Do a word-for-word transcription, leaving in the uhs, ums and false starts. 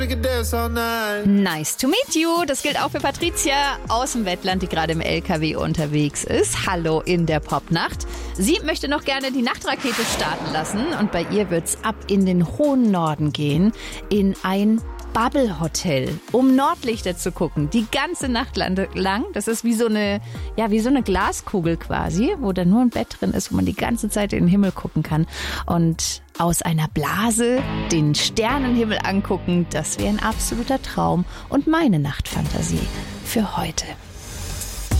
Nice to meet you. Das gilt auch für Patricia aus dem Wendland, die gerade im L K W unterwegs ist. Hallo in der Popnacht. Sie möchte noch gerne die Nachtrakete starten lassen und bei ihr wird's ab in den hohen Norden gehen, in ein Bubble Hotel, um Nordlichter zu gucken, die ganze Nacht lang. Das ist wie so eine, ja, wie so eine Glaskugel quasi, wo da nur ein Bett drin ist, wo man die ganze Zeit in den Himmel gucken kann. Und aus einer Blase den Sternenhimmel angucken, das wäre ein absoluter Traum und meine Nachtfantasie für heute.